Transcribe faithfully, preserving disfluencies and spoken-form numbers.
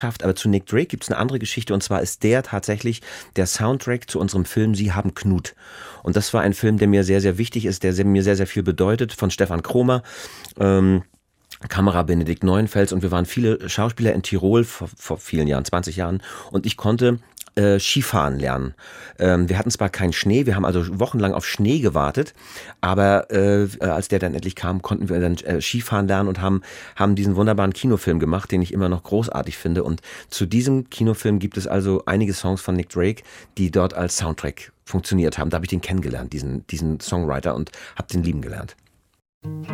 Aber zu Nick Drake gibt es eine andere Geschichte, und zwar ist der tatsächlich der Soundtrack zu unserem Film Sie haben Knut. Und das war ein Film, der mir sehr, sehr wichtig ist, der sehr, mir sehr, sehr viel bedeutet, von Stefan Kromer. Ähm, Kamera Benedikt Neuenfels, und wir waren viele Schauspieler in Tirol vor, vor vielen Jahren, zwanzig Jahren, und ich konnte äh, Skifahren lernen. Ähm, wir hatten zwar keinen Schnee, wir haben also wochenlang auf Schnee gewartet, aber äh, als der dann endlich kam, konnten wir dann äh, Skifahren lernen und haben, haben diesen wunderbaren Kinofilm gemacht, den ich immer noch großartig finde. Und zu diesem Kinofilm gibt es also einige Songs von Nick Drake, die dort als Soundtrack funktioniert haben. Da habe ich den kennengelernt, diesen, diesen Songwriter, und habe den lieben gelernt.